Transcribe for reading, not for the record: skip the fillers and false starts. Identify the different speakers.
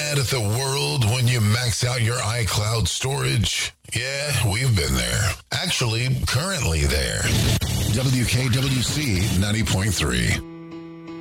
Speaker 1: mad at the world when you max out your iCloud storage? Yeah, we've been there. Actually, currently there. WKWC 90.3.